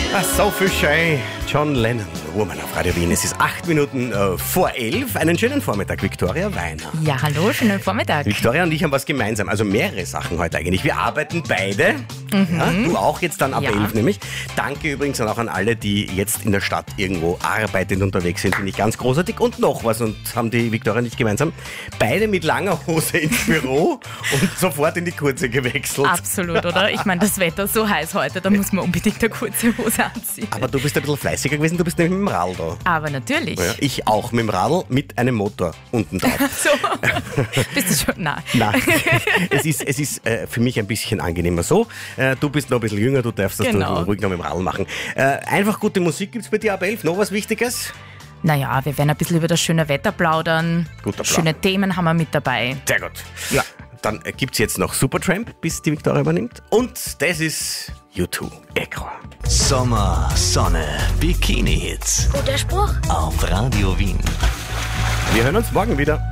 Sophie Shay, John Lennon, Woman auf Radio Wien. Es ist 8 Minuten vor 11. Einen schönen Vormittag, Viktoria Weiner. Ja, hallo, schönen Vormittag. Viktoria und ich haben was gemeinsam, also mehrere Sachen heute eigentlich. Wir arbeiten beide, ja, du auch jetzt dann ab 11 nämlich. Danke übrigens auch an alle, die jetzt in der Stadt irgendwo arbeitend unterwegs sind, finde ich ganz großartig. Und noch was, und haben die Viktoria nicht gemeinsam, beide mit langer Hose ins Büro und sofort in die kurze gewechselt. Absolut, oder? Ich meine, das Wetter ist so heiß heute, da muss man unbedingt eine kurze Hose anziehen. Aber du bist ein bisschen fleißiger gewesen, du bist nämlich mit dem Radl da. Aber natürlich. Ja, ich auch mit dem Radl mit einem Motor unten drauf. So, bist du schon? Nein. Nein, es ist für mich ein bisschen angenehmer so. Du bist noch ein bisschen jünger, du darfst das ruhig noch mit dem Radl machen. Einfach gute Musik gibt es bei dir ab 11. Noch was Wichtiges? Naja, wir werden ein bisschen über das schöne Wetter plaudern. Guter Plan. Schöne Themen haben wir mit dabei. Sehr gut. Ja, dann gibt es jetzt noch Supertramp, bis die Viktoria übernimmt. Und das ist U2, Echo. Sommer, Sonne, Bikini-Hits. Guter Spruch. Auf Radio Wien. Wir hören uns morgen wieder.